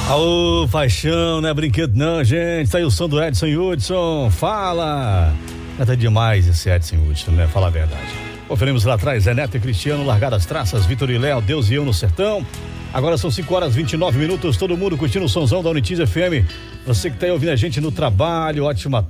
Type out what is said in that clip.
Aô, paixão, não é brinquedo não, gente. Tá aí o som do Edson Hudson. Fala. Canta demais esse Edson Hudson, né? Fala a verdade. Conferimos lá atrás, Zé Neto e Cristiano, Largar as Traças, Vitor e Léo, Deus e Eu no Sertão. Agora são 5h29, todo mundo curtindo o sonzão da Unitiz FM. Você que tá aí ouvindo a gente no trabalho, ótima